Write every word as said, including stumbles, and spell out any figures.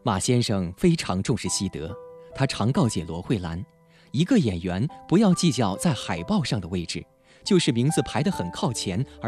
马先生非常重视西德，他常告诫罗慧兰，一个演员不要计较在海报上的位置，就是名字排得很靠前而